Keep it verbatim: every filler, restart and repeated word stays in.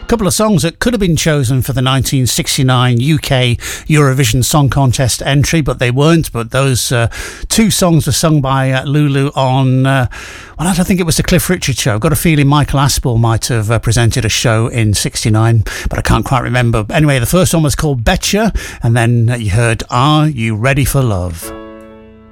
couple of songs that could have been chosen for the nineteen sixty-nine U K Eurovision Song Contest entry, but they weren't. But those uh, two songs were sung by uh, Lulu on, uh, well, I don't think it was the Cliff Richard show. I've got a feeling Michael Aspel might have uh, presented a show in sixty-nine, but I can't quite remember. Anyway, the first one was called Betcha, and then uh, you heard Are You Ready for Love?